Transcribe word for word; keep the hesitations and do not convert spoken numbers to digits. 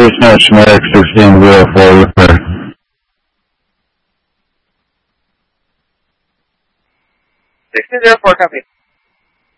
Cessna Schmeck sixteen zero four repair. sixteen zero four, copy.